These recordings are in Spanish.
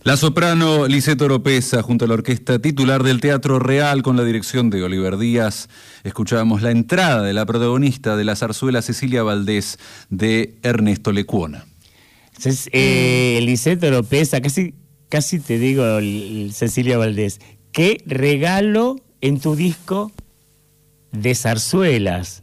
La soprano Lisette Oropesa, junto a la orquesta titular del Teatro Real, con la dirección de Oliver Díaz, escuchábamos la entrada de la protagonista de la zarzuela Cecilia Valdés, de Ernesto Lecuona. Lisette Oropesa, casi te digo Cecilia Valdés, qué regalo en tu disco de zarzuelas.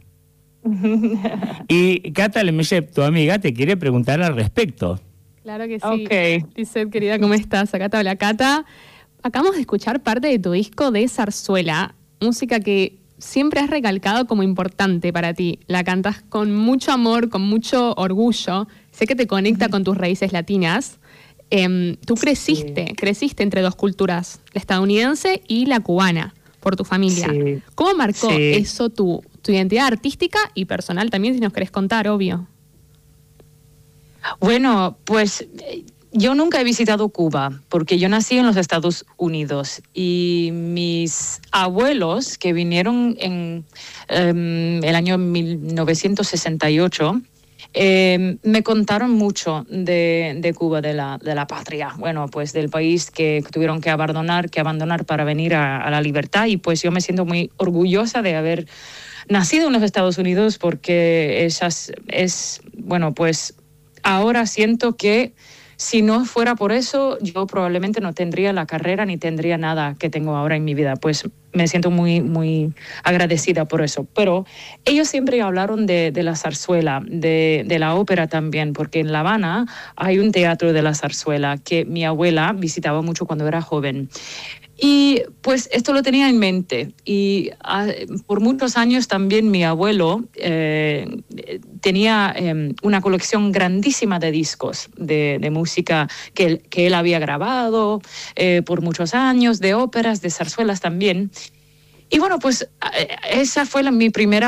Y Cata Lemelle, tu amiga, te quiere preguntar al respecto. Claro que sí. Okay. Lisette, querida, ¿cómo estás? Acá te habla Cata. Acabamos de escuchar parte de tu disco de zarzuela, música que siempre has recalcado como importante para ti. La cantas con mucho amor, con mucho orgullo. Sé que te conecta con tus raíces latinas. Tú creciste entre dos culturas, la estadounidense y la cubana, por tu familia. Sí. ¿Cómo marcó eso tu identidad artística y personal también, si nos querés contar, obvio? Bueno, pues yo nunca he visitado Cuba porque yo nací en los Estados Unidos y mis abuelos que vinieron en el año 1968 me contaron mucho de Cuba, de la patria, bueno, pues del país que tuvieron que abandonar para venir a la libertad, y pues yo me siento muy orgullosa de haber nacido en los Estados Unidos porque bueno, pues ahora siento que si no fuera por eso, yo probablemente no tendría la carrera ni tendría nada que tengo ahora en mi vida. Pues me siento muy, muy agradecida por eso. Pero ellos siempre hablaron de la zarzuela, de la ópera también, porque en La Habana hay un teatro de la zarzuela que mi abuela visitaba mucho cuando era joven. Y pues esto lo tenía en mente, y por muchos años también mi abuelo tenía una colección grandísima de discos de música que él había grabado por muchos años, de óperas, de zarzuelas también. Y bueno, pues esa fue mi primer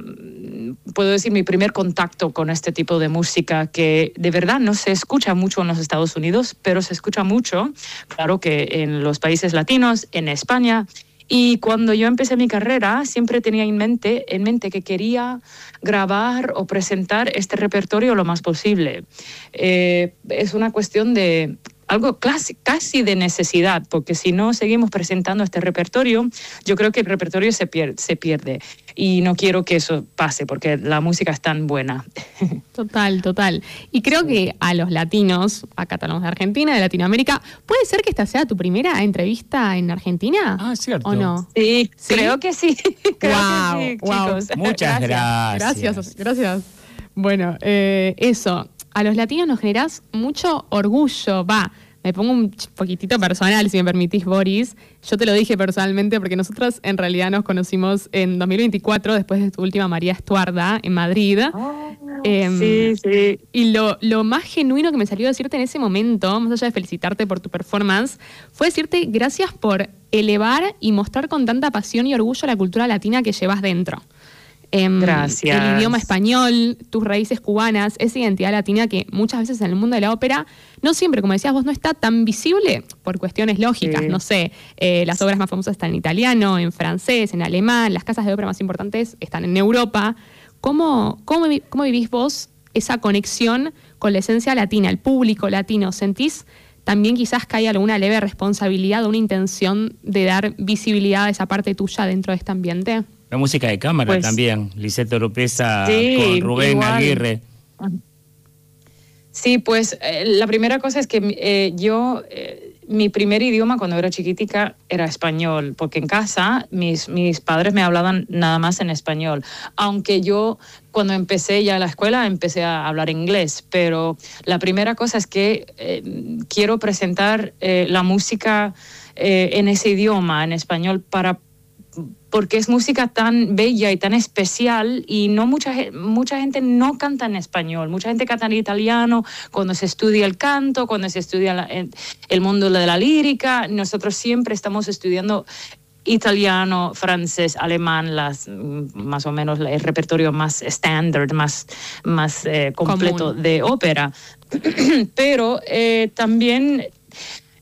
contacto con este tipo de música, que de verdad no se escucha mucho en los Estados Unidos, pero se escucha mucho, claro, que en los países latinos, en España. Y cuando yo empecé mi carrera, siempre tenía en mente que quería grabar o presentar este repertorio lo más posible. Es una cuestión de algo casi de necesidad, porque si no seguimos presentando este repertorio, yo creo que el repertorio se pierde. Y no quiero que eso pase, porque la música es tan buena. Total. Y creo que a los latinos, acá hablamos de Argentina, de Latinoamérica, ¿puede ser que esta sea tu primera entrevista en Argentina? Ah, cierto. ¿O no? Sí, creo que sí. Wow. Chicos. Muchas gracias. Gracias. Bueno, eso. A los latinos nos generás mucho orgullo. Me pongo un poquitito personal, si me permitís, Boris. Yo te lo dije personalmente porque nosotros en realidad nos conocimos en 2024, después de tu última María Estuarda, en Madrid. Sí. Y lo más genuino que me salió decirte en ese momento, más allá de felicitarte por tu performance, fue decirte gracias por elevar y mostrar con tanta pasión y orgullo la cultura latina que llevas dentro. Gracias. El idioma español, tus raíces cubanas, esa identidad latina que muchas veces en el mundo de la ópera no siempre, como decías vos, no está tan visible por cuestiones lógicas. Sí. No sé, las obras más famosas están en italiano, en francés, en alemán, las casas de ópera más importantes están en Europa. ¿Cómo vivís vos esa conexión con la esencia latina, el público latino? ¿Sentís también quizás que hay alguna leve responsabilidad o una intención de dar visibilidad a esa parte tuya dentro de este ambiente? La música de cámara pues, también, Lisette Oropesa sí, con Rubén igual. Aguirre. Sí, pues la primera cosa es que mi primer idioma cuando era chiquitica era español, porque en casa mis padres me hablaban nada más en español, aunque yo cuando empecé ya la escuela empecé a hablar inglés, pero la primera cosa es que quiero presentar la música en ese idioma, en español, porque es música tan bella y tan especial, y no mucha gente no canta en español, mucha gente canta en italiano cuando se estudia el canto, cuando se estudia el mundo de la lírica. Nosotros siempre estamos estudiando italiano, francés, alemán, más o menos el repertorio más estándar, más completo de ópera. Pero también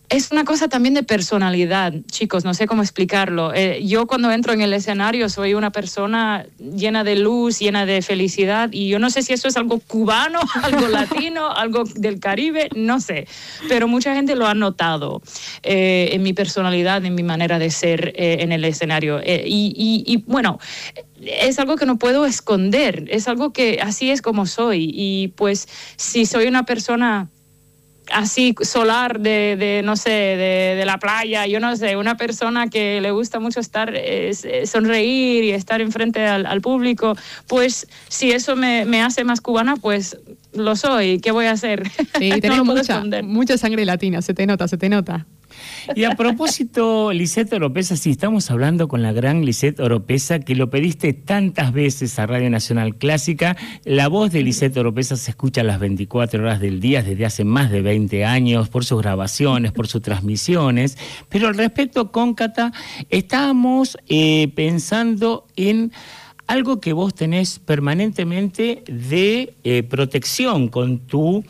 Es una cosa también de personalidad, chicos, no sé cómo explicarlo. Yo cuando entro en el escenario soy una persona llena de luz, llena de felicidad, y yo no sé si eso es algo cubano, algo latino, algo del Caribe, no sé, pero mucha gente lo ha notado en mi personalidad, en mi manera de ser en el escenario. Y bueno, es algo que no puedo esconder, es algo que así es como soy, y pues si soy una persona así solar de no sé, de la playa, yo no sé, una persona que le gusta mucho estar, sonreír y estar enfrente al público, pues si eso me hace más cubana, pues lo soy, ¿qué voy a hacer? Sí, No tenés lo puedo esconder. mucha sangre latina, se te nota, se te nota. Y a propósito, Lisette Oropesa, sí, estamos hablando con la gran Lisette Oropesa, que lo pediste tantas veces a Radio Nacional Clásica. La voz de Lisette Oropesa se escucha a las 24 horas del día desde hace más de 20 años, por sus grabaciones, por sus transmisiones. Pero al respecto, Cóncata, estábamos pensando en algo que vos tenés permanentemente de protección con tu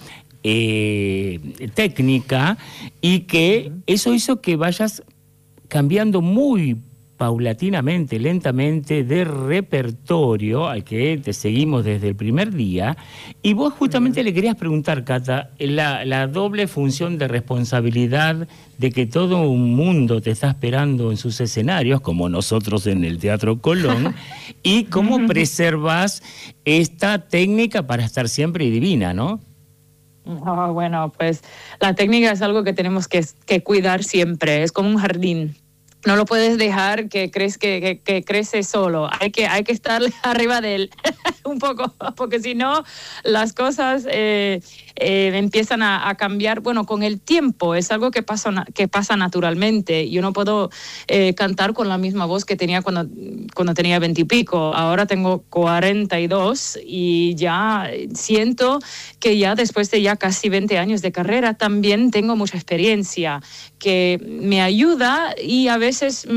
técnica, y que eso hizo que vayas cambiando muy paulatinamente, lentamente, de repertorio al que te seguimos desde el primer día. Y vos justamente le querías preguntar, Cata, la doble función de responsabilidad de que todo un mundo te está esperando en sus escenarios, como nosotros en el Teatro Colón, y cómo preservas esta técnica para estar siempre divina, ¿no? Oh, bueno, pues la técnica es algo que tenemos que cuidar siempre, es como un jardín. No lo puedes dejar que crece solo, hay que estar arriba de él un poco, porque si no las cosas empiezan a cambiar. Bueno, con el tiempo es algo que pasa naturalmente. Yo no puedo cantar con la misma voz que tenía cuando tenía 20 y pico. Ahora tengo 42 y ya siento que ya después de ya casi 20 años de carrera también tengo mucha experiencia que me ayuda, y a veces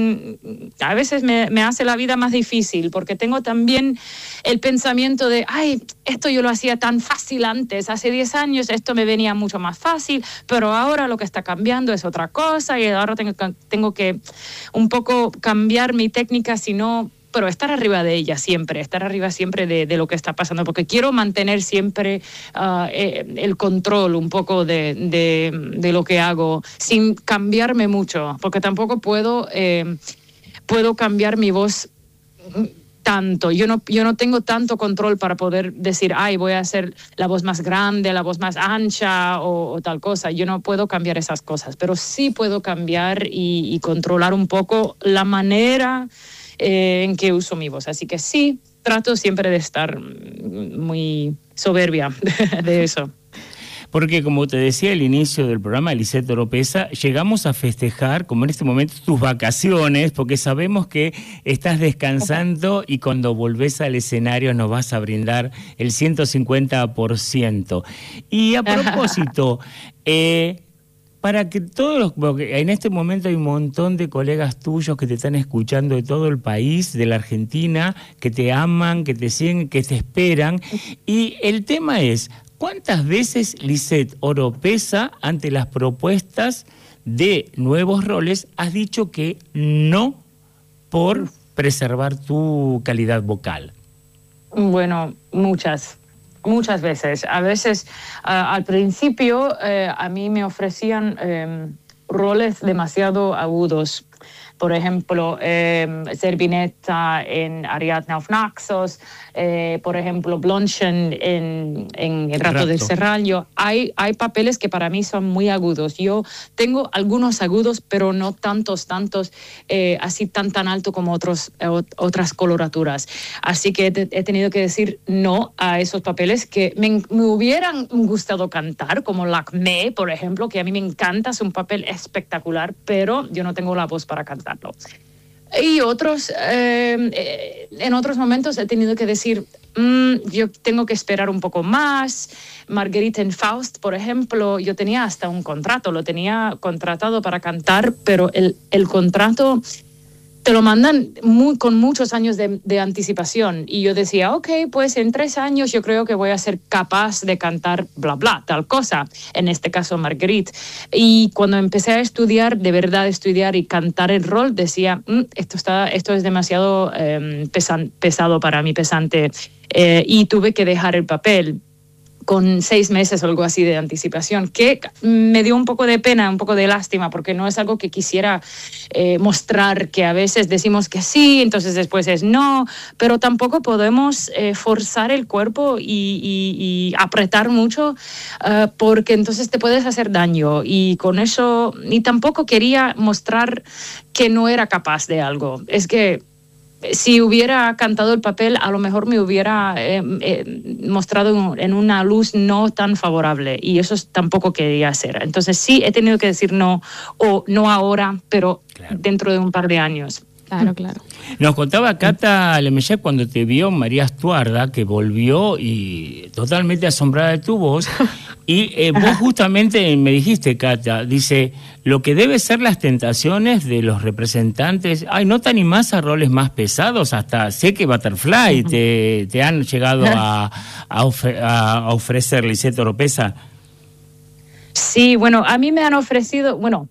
me hace la vida más difícil, porque tengo también el pensamiento de, ay, esto yo lo hacía tan fácil antes, hace 10 años esto me venía mucho más fácil, pero ahora lo que está cambiando es otra cosa, y ahora tengo que un poco cambiar mi técnica, pero estar arriba de ella siempre, estar arriba siempre de lo que está pasando, porque quiero mantener siempre el control un poco de lo que hago, sin cambiarme mucho, porque tampoco puedo cambiar mi voz tanto. Yo no tengo tanto control para poder decir, ay, voy a hacer la voz más grande, la voz más ancha o tal cosa. Yo no puedo cambiar esas cosas, pero sí puedo cambiar y controlar un poco la manera en que uso mi voz. Así que sí, trato siempre de estar muy soberbia de eso. Porque como te decía al inicio del programa, Lisette Oropesa, llegamos a festejar, como en este momento, tus vacaciones, porque sabemos que estás descansando y cuando volvés al escenario nos vas a brindar el 150%. Y a propósito, para que porque en este momento hay un montón de colegas tuyos que te están escuchando de todo el país, de la Argentina, que te aman, que te siguen, que te esperan. Y el tema es, ¿cuántas veces, Lisette Oropesa, ante las propuestas de nuevos roles, has dicho que no por preservar tu calidad vocal? Bueno, muchas veces. A veces, al principio, a mí me ofrecían roles demasiado agudos. Por ejemplo, Zerbinetta en Ariadna of Naxos, por ejemplo, Blondchen en El Rato del Serrallo. Hay papeles que para mí son muy agudos. Yo tengo algunos agudos, pero no tantos, así tan alto como otras coloraturas. Así que he tenido que decir no a esos papeles que me hubieran gustado cantar, como Lacme, por ejemplo, que a mí me encanta, es un papel espectacular, pero yo no tengo la voz para cantarlo. Y en otros momentos he tenido que decir, yo tengo que esperar un poco más. Marguerite en Faust, por ejemplo, yo tenía hasta un contrato, lo tenía contratado para cantar, pero el contrato te lo mandan con muchos años de anticipación. Y yo decía, ok, pues en 3 años yo creo que voy a ser capaz de cantar bla, bla, tal cosa. En este caso, Marguerite. Y cuando empecé a estudiar, de verdad estudiar y cantar el rol, decía, esto es demasiado pesado para mí, pesante. Y tuve que dejar el papel con 6 meses o algo así de anticipación, que me dio un poco de pena, un poco de lástima, porque no es algo que quisiera mostrar, que a veces decimos que sí, entonces después es no, pero tampoco podemos forzar el cuerpo y apretar mucho, porque entonces te puedes hacer daño, y con eso, y tampoco quería mostrar que no era capaz de algo. Es que si hubiera cantado el papel, a lo mejor me hubiera mostrado en una luz no tan favorable, y eso tampoco quería hacer. Entonces sí he tenido que decir no, o no ahora, pero claro, dentro de un par de años. Claro, claro. Nos contaba Cata Lemeyet cuando te vio María Estuarda, que volvió y totalmente asombrada de tu voz. Y vos justamente me dijiste, Cata, dice, lo que debe ser las tentaciones de los representantes, ay, ¿no te animás a roles más pesados? Hasta sé que Butterfly te han llegado a ofrecer, Lisette Oropesa. Sí, bueno, a mí me han ofrecido, bueno,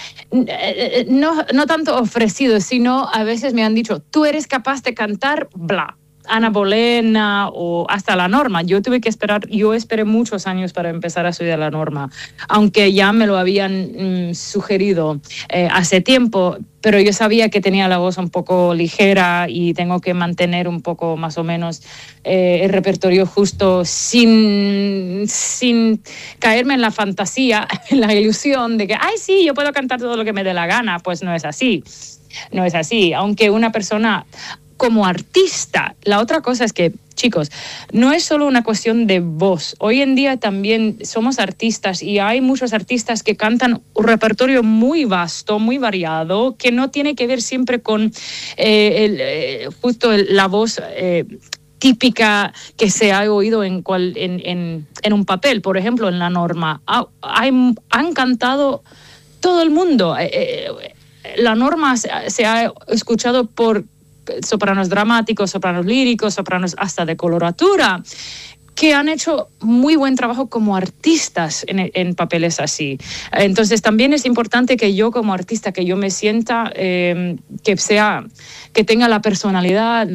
no tanto ofrecido, sino a veces me han dicho, tú eres capaz de cantar bla, Ana Bolena o hasta la Norma. Yo esperé muchos años para empezar a estudiar la Norma, aunque ya me lo habían sugerido hace tiempo, pero yo sabía que tenía la voz un poco ligera y tengo que mantener un poco más o menos el repertorio justo sin caerme en la fantasía, en la ilusión de que, ay, sí, yo puedo cantar todo lo que me dé la gana. Pues no es así. No es así. Aunque una persona como artista, la otra cosa es que, chicos, no es solo una cuestión de voz. Hoy en día también somos artistas y hay muchos artistas que cantan un repertorio muy vasto, muy variado, que no tiene que ver siempre con la voz típica que se ha oído en un papel. Por ejemplo, en la Norma han cantado todo el mundo. La Norma se ha escuchado por sopranos dramáticos, sopranos líricos, sopranos hasta de coloratura, que han hecho muy buen trabajo como artistas en papeles así. Entonces también es importante que yo como artista, que yo me sienta, que tenga la personalidad,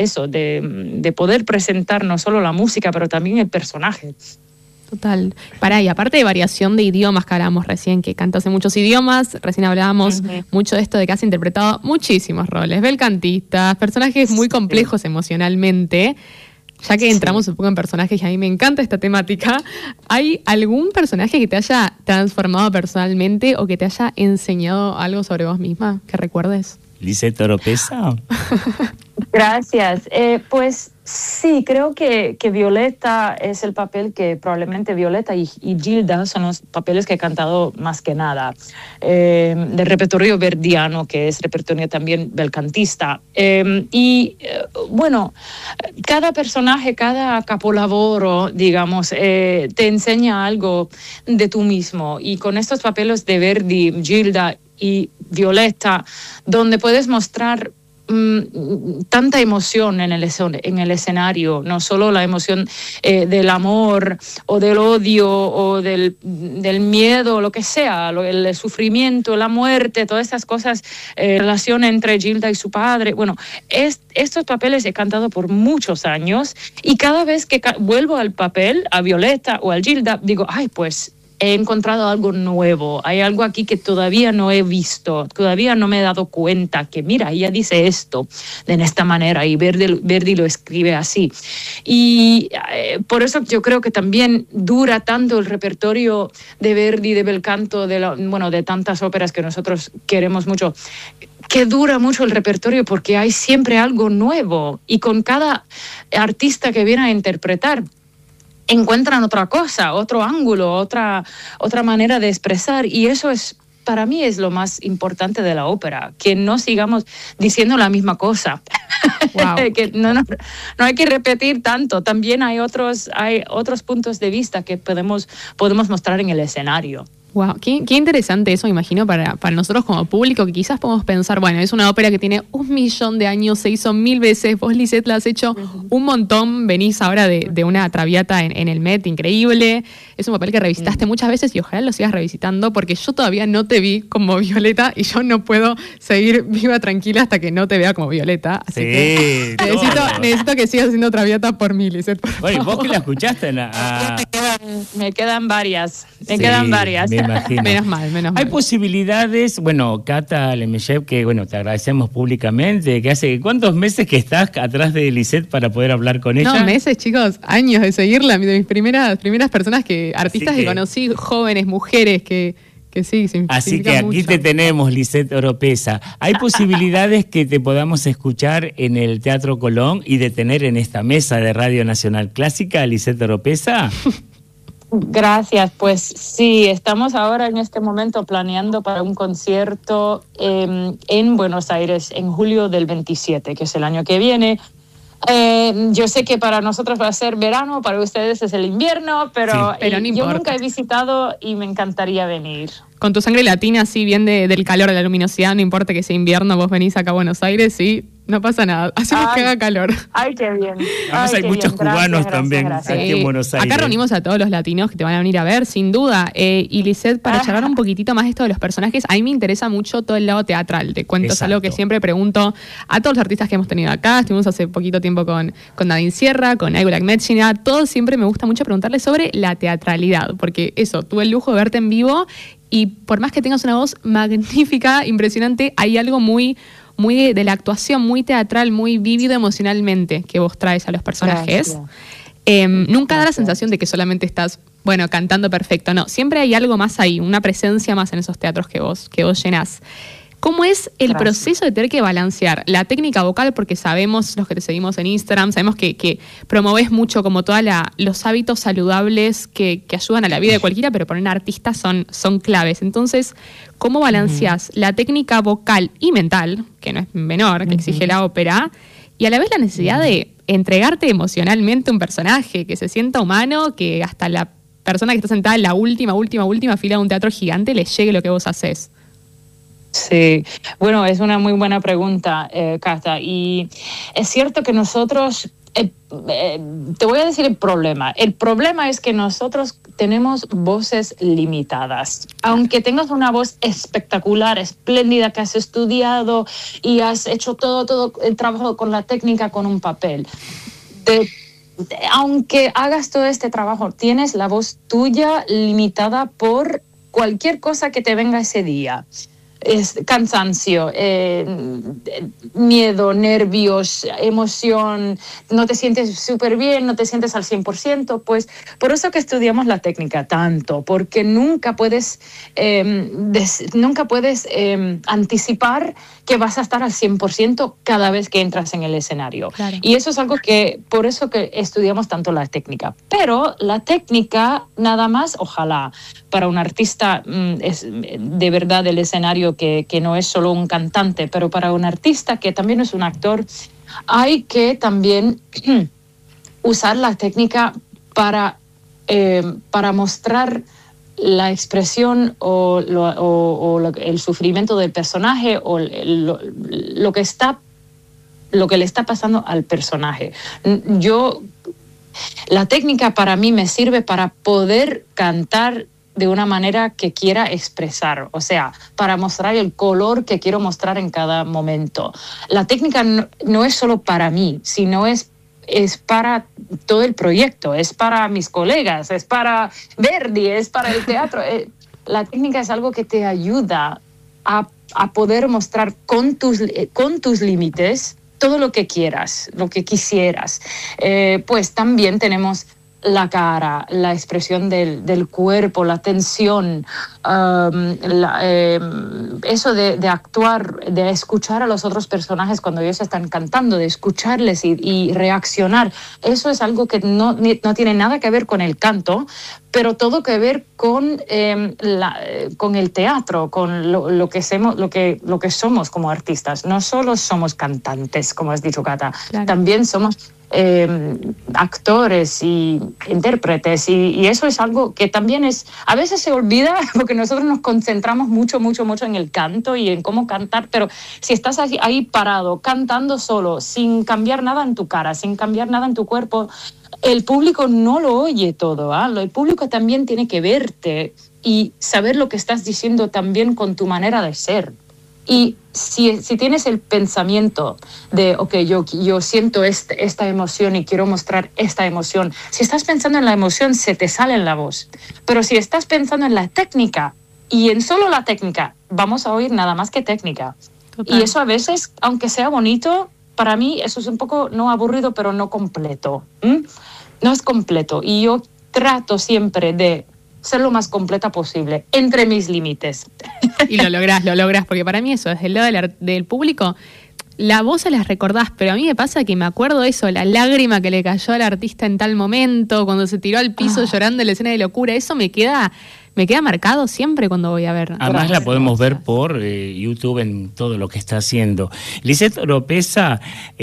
de poder presentar no solo la música, pero también el personaje. Total. Y aparte de variación de idiomas que hablábamos recién, que cantas en muchos idiomas, recién hablábamos mucho de esto de que has interpretado muchísimos roles, belcantistas, personajes muy complejos emocionalmente. Ya que entramos un poco en personajes y a mí me encanta esta temática, ¿hay algún personaje que te haya transformado personalmente o que te haya enseñado algo sobre vos misma que recuerdes? Lisette Oropesa. Gracias. Pues sí, creo que Violeta es el papel que probablemente Violeta y Gilda son los papeles que he cantado más que nada. Del repertorio verdiano, que es repertorio también belcantista. Bueno, cada personaje, cada capolavoro, digamos, te enseña algo de tú mismo. Y con estos papeles de Verdi, Gilda y Violeta, donde puedes mostrar tanta emoción en el escenario, no solo la emoción del amor o del odio o del miedo, lo que sea, el sufrimiento, la muerte, todas estas cosas, relación entre Gilda y su padre. Bueno, estos papeles he cantado por muchos años y cada vez que vuelvo al papel, a Violeta o al Gilda, digo, ay, pues he encontrado algo nuevo, hay algo aquí que todavía no he visto, todavía no me he dado cuenta, que mira, ella dice esto de esta manera y Verdi lo escribe así. Y por eso yo creo que también dura tanto el repertorio de Verdi, de Belcanto, de tantas óperas que nosotros queremos mucho, que dura mucho el repertorio porque hay siempre algo nuevo y con cada artista que viene a interpretar encuentran otra cosa, otro ángulo, otra manera de expresar, y eso es, para mí, es lo más importante de la ópera, que no sigamos diciendo la misma cosa. Wow. Que no hay que repetir tanto. También hay otros puntos de vista que podemos mostrar en el escenario. Wow, qué interesante eso, me imagino, para nosotros como público, que quizás podemos pensar, bueno, es una ópera que tiene 1.000.000 de años, se hizo 1000 veces, vos, Lisette, la has hecho un montón, venís ahora de una Traviata en el Met, increíble, es un papel que revisitaste muchas veces y ojalá lo sigas revisitando, porque yo todavía no te vi como Violeta y yo no puedo seguir viva tranquila hasta que no te vea como Violeta, así que necesito que sigas haciendo Traviata por mí, Lisette, por favor. Bueno, vos que la escuchaste Me quedan varias, quedan varias. Me imagino. Menos mal. Hay posibilidades, bueno, Cata Lemeshev, que bueno, te agradecemos públicamente, que hace ¿cuántos meses que estás atrás de Lisette para poder hablar con ella? No, meses, chicos, años de seguirla, de mis primeras personas artistas que conocí, jóvenes, mujeres que sí. Así que aquí mucho. te tenemos, Lisette Oropesa. ¿Hay posibilidades que te podamos escuchar en el Teatro Colón y de tener en esta mesa de Radio Nacional Clásica, Lisette Oropesa? Gracias, pues sí, estamos ahora en este momento planeando para un concierto en Buenos Aires en julio del 27, que es el año que viene. Yo sé que para nosotros va a ser verano, para ustedes es el invierno, pero no yo nunca he visitado y me encantaría venir. Con tu sangre latina, así bien del calor, de la luminosidad, no importa que sea invierno, vos venís acá a Buenos Aires y no pasa nada. Hacemos que haga calor. Ay, qué bien. Además hay muchos cubanos también aquí en Buenos Aires. Acá reunimos a todos los latinos que te van a venir a ver, sin duda. Y Lisette, para charlar un poquitito más de esto de los personajes, a mí me interesa mucho todo el lado teatral. Te cuento, es algo que siempre pregunto a todos los artistas que hemos tenido acá. Estuvimos hace poquito tiempo con Nadine Sierra, con Aigul Akmetchina. Todos siempre me gusta mucho preguntarles sobre la teatralidad, porque eso, tuve el lujo de verte en vivo y por más que tengas una voz magnífica, impresionante, hay algo muy de la actuación, muy teatral, muy vívido emocionalmente que vos traes a los personajes. Nunca da la sensación de que solamente estás, cantando perfecto, no. Siempre hay algo más ahí, una presencia más en esos teatros que vos llenás. ¿Cómo es el proceso de tener que balancear la técnica vocal? Porque sabemos, los que te seguimos en Instagram, sabemos que promovés mucho como todos los hábitos saludables que ayudan a la vida de cualquiera, pero para un artista son claves. Entonces, ¿cómo balanceás la técnica vocal y mental, que no es menor, que exige la ópera, y a la vez la necesidad de entregarte emocionalmente a un personaje, que se sienta humano, que hasta la persona que está sentada en la última fila de un teatro gigante le llegue lo que vos hacés? Sí, bueno, es una muy buena pregunta, Cata, y es cierto que nosotros, te voy a decir el problema. El problema es que nosotros tenemos voces limitadas. Aunque tengas una voz espectacular, espléndida, que has estudiado y has hecho todo el trabajo con la técnica, con un papel. Aunque hagas todo este trabajo, tienes la voz tuya limitada por cualquier cosa que te venga ese día. Es cansancio, miedo, nervios, emoción, no te sientes súper bien, no te sientes al 100%, pues por eso que estudiamos la técnica tanto, porque nunca puedes anticipar que vas a estar al 100% cada vez que entras en el escenario. Claro. Y eso es algo por eso que estudiamos tanto la técnica. Pero la técnica, nada más, ojalá, para un artista es de verdad el escenario que no es solo un cantante, pero para un artista que también es un actor, hay que también usar la técnica para mostrar la expresión o el sufrimiento del personaje o lo que le está pasando al personaje. La técnica para mí me sirve para poder cantar de una manera que quiera expresar, o sea, para mostrar el color que quiero mostrar en cada momento. La técnica no es solo para mí, sino es para todo el proyecto, es para mis colegas, es para Verdi, es para el teatro. La técnica es algo que te ayuda a poder mostrar con tus límites todo lo que quieras, lo que quisieras. Pues también tenemos la cara, la expresión del cuerpo, la tensión, eso de actuar, de escuchar a los otros personajes cuando ellos están cantando, de escucharles y reaccionar. Eso es algo que no tiene nada que ver con el canto, pero todo que ver con el teatro, con lo que somos como artistas. No solo somos cantantes, como has dicho, Cata, claro. También somos actores y intérpretes, y eso es algo que también a veces se olvida porque nosotros nos concentramos mucho en el canto y en cómo cantar, pero si estás ahí parado, cantando solo, sin cambiar nada en tu cara, sin cambiar nada en tu cuerpo, el público no lo oye todo, el público también tiene que verte y saber lo que estás diciendo también con tu manera de ser. Y si tienes el pensamiento de, yo siento esta emoción y quiero mostrar esta emoción, si estás pensando en la emoción, se te sale en la voz. Pero si estás pensando en la técnica y en solo la técnica, vamos a oír nada más que técnica. Total. Y eso a veces, aunque sea bonito, para mí eso es un poco, no aburrido, pero no completo. No es completo. Y yo trato siempre de ser lo más completa posible, entre mis límites. Y lo lográs, porque para mí eso, desde el lado del público, la voz se las recordás, pero a mí me pasa que me acuerdo de eso, la lágrima que le cayó al artista en tal momento, cuando se tiró al piso llorando en la escena de locura, eso me queda marcado siempre cuando voy a ver. Además la podemos ver por YouTube en todo lo que está haciendo. Lisette Oropesa,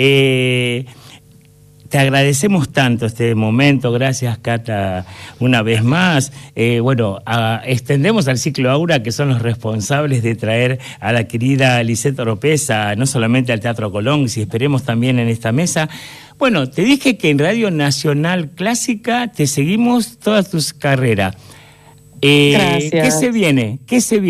te agradecemos tanto este momento, gracias Cata una vez más. Extendemos al Ciclo Aura, que son los responsables de traer a la querida Lisette Oropesa, no solamente al Teatro Colón, si esperemos también en esta mesa. Bueno, te dije que en Radio Nacional Clásica te seguimos toda tu carrera. Gracias. ¿Qué se viene?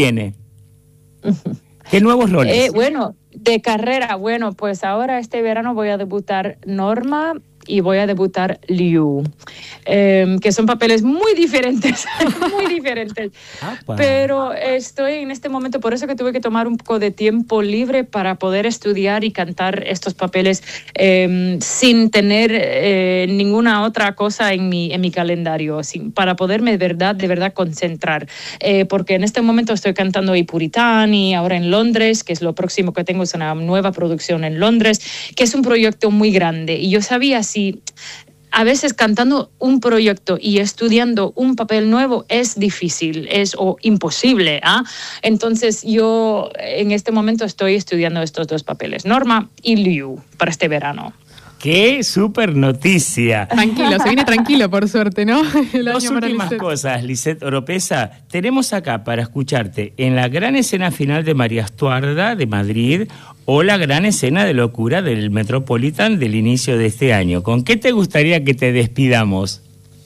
¿Qué nuevos roles? De carrera, pues ahora este verano voy a debutar Norma y voy a debutar Liu, que son papeles muy diferentes, pero estoy en este momento, por eso que tuve que tomar un poco de tiempo libre para poder estudiar y cantar estos papeles sin tener ninguna otra cosa en mi calendario, para poderme de verdad concentrar, porque en este momento estoy cantando I Puritani, ahora en Londres, que es lo próximo que tengo, es una nueva producción en Londres, que es un proyecto muy grande, y yo sabía si a veces cantando un proyecto y estudiando un papel nuevo es difícil, o imposible. Entonces yo en este momento estoy estudiando estos dos papeles, Norma y Liu, para este verano. ¡Qué súper noticia! Tranquilo, se viene tranquilo por suerte, ¿no? Dos últimas cosas, Lisette Oropesa. Tenemos acá para escucharte en la gran escena final de María Estuarda de Madrid o la gran escena de locura del Metropolitan del inicio de este año. ¿Con qué te gustaría que te despidamos?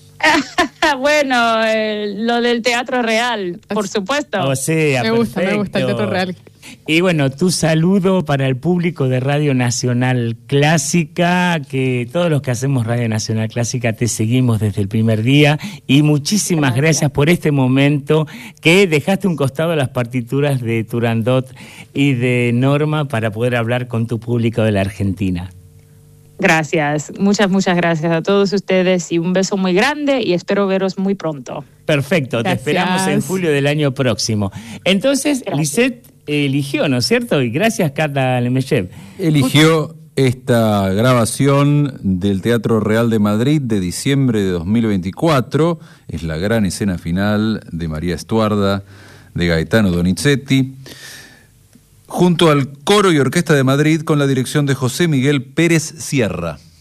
Lo del Teatro Real, por supuesto. O sea, me gusta el Teatro Real. Y bueno, tu saludo para el público de Radio Nacional Clásica, que todos los que hacemos Radio Nacional Clásica te seguimos desde el primer día, y muchísimas gracias por este momento que dejaste un costado las partituras de Turandot y de Norma para poder hablar con tu público de la Argentina. Gracias, muchas gracias a todos ustedes y un beso muy grande y espero veros muy pronto. Perfecto, gracias. Te esperamos en julio del año próximo. Entonces, Lisette eligió, ¿no es cierto? Y gracias, Cata Lemeshev. Eligió esta grabación del Teatro Real de Madrid de diciembre de 2024. Es la gran escena final de María Estuarda, de Gaetano Donizetti, junto al Coro y Orquesta de Madrid con la dirección de José Miguel Pérez Sierra.